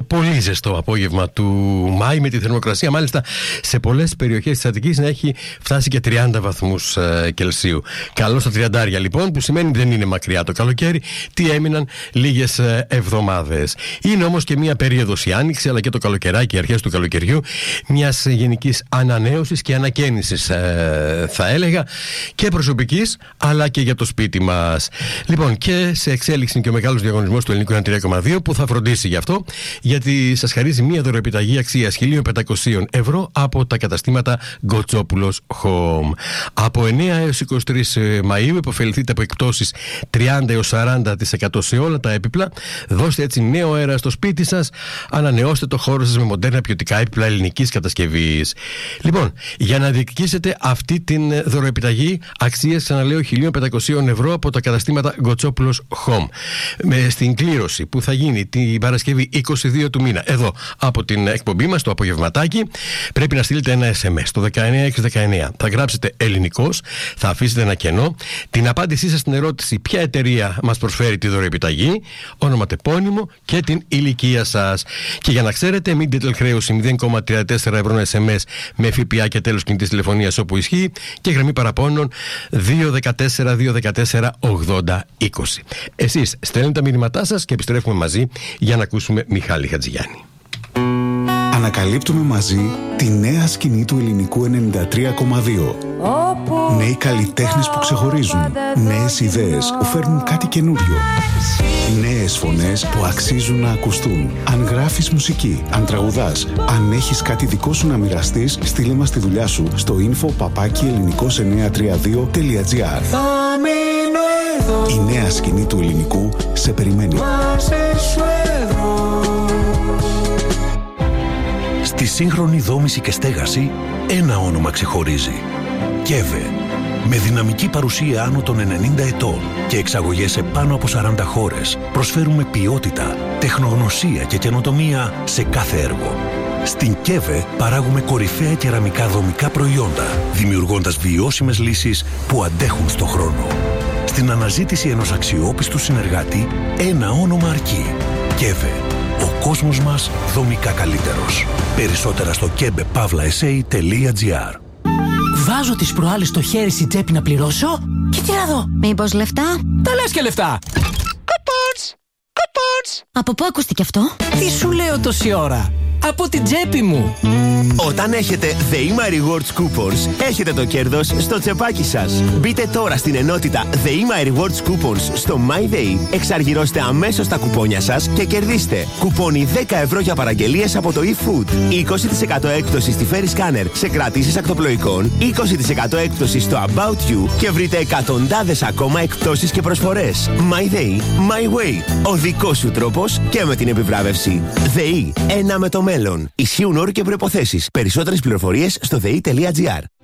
πολύ ζεστό απόγευμα του Μάη, με τη θερμοκρασία μάλιστα σε πολλές περιοχές της Αττικής να έχει φτάσει και 30 βαθμούς Κελσίου. Καλό στα 30 λοιπόν, που σημαίνει δεν είναι μακριά το καλοκαίρι, τι έμειναν λίγες εβδομάδες. Είναι όμως και μια περίοδος η άνοιξη, αλλά και το καλοκαιράκι, οι αρχές του καλοκαιριού, μιας γενικής ανανέωσης και ανακαίνησης, θα έλεγα, και προσωπικής αλλά και για το σπίτι μας. Λοιπόν, και σε εξέλιξη είναι και ο μεγάλος διαγωνισμός του Ελληνικού 103,2 που θα φροντίσει γι' αυτό, γιατί σας χαρίζει μια δωροεπιταγή αξίας 1.500 ευρώ από τα καταστήματα Γκοτσόπουλος Home. Από 9 έως 23 Μαΐου υποφεληθείτε από εκπτώσεις 30 έως 40% σε όλα τα έπιπλα. Δώστε έτσι νέο αέρα στο σπίτι σας, ανανεώστε το χώρο σας με μοντέρνα ποιοτικά έπιπλα ελληνικής κατασκευής. Λοιπόν, για να διεκδικήσετε αυτή την δωροεπιταγή αξίας, ξαναλέω, 1.500 ευρώ από τα καταστήματα Γκοτσόπουλος Home, στην κλήρωση που θα γίνει την Παρασκευή 22 του μήνα, εδώ από την εκπομπή μας, το απογευματάκι, πρέπει να στείλετε ένα SMS στο 19619. Θα γράψετε ελληνικός, θα αφήσετε ένα κενό, την απάντησή σας στην ερώτηση ποια εταιρεία μας προσφέρει τη δωροεπιταγή, ονοματεπώνυμο και την ηλικία σας. Και για να ξέρετε, μην δείτε χρέωση 0,34 ευρώ SMS με ΦΠΑ και τέλος κινητής τηλεφωνίας όπου ισχύει, και γραμμή παραπώνων 214 80 20. Εσείς στέλνετε τα μηνύματά σας και επιστρέφουμε μαζί για να ακούσουμε Μιχάλη Χατζηγιάννη. Ανακαλύπτουμε μαζί τη νέα σκηνή του ελληνικού 93,2. Νέοι καλλιτέχνες που ξεχωρίζουν. Νέες ιδέες που φέρνουν κάτι καινούριο. Νέες φωνές που αξίζουν να ακουστούν. Αν γράφεις μουσική, αν τραγουδάς, αν έχεις κάτι δικό σου να μοιραστείς, στείλε μας τη δουλειά σου στο info@ελληνικός932.gr. Η νέα σκηνή του ελληνικού σε περιμένει. Στη σύγχρονη δόμηση και στέγαση, ένα όνομα ξεχωρίζει. ΚΕΒΕ. Με δυναμική παρουσία άνω των 90 ετών και εξαγωγές σε πάνω από 40 χώρες, προσφέρουμε ποιότητα, τεχνογνωσία και καινοτομία σε κάθε έργο. Στην ΚΕΒΕ παράγουμε κορυφαία κεραμικά δομικά προϊόντα, δημιουργώντας βιώσιμες λύσεις που αντέχουν στο χρόνο. Στην αναζήτηση ενός αξιόπιστου συνεργάτη, ένα όνομα αρκεί. ΚΕΒΕ. Ο κόσμος μας δομικά καλύτερος. Περισσότερα στο kebepavlaesa.gr. Βάζω τις προάλλες στο χέρι στην τσέπη να πληρώσω και τι να δω. Μήπως λεφτά? Τα λες και λεφτά. Κουπόνς. Από πού ακούστηκε αυτό? Τι σου λέω τόση ώρα? Από την τσέπη μου. Όταν έχετε The My Rewards Coupons, έχετε το κέρδος στο τσεπάκι σας. Μπείτε τώρα στην ενότητα The My Rewards Coupons στο MyDay, εξαργυρώστε αμέσως τα κουπόνια σας και κερδίστε κουπόνι 10 ευρώ για παραγγελίες από το eFood, 20% έκπτωση στη Ferry Scanner σε κρατήσεις ακτοπλοϊκών, 20% έκπτωση στο About You και βρείτε εκατοντάδες ακόμα εκπτώσεις και προσφορές. MyDay, My Way. Ο δικός σου τρόπος και με την επιβράβευση. ΔΕΗ, ένα με το μέλλον. Ισχύουν όροι και προϋποθέσεις. Περισσότερες πληροφορίες στο ΔΕΗ.gr.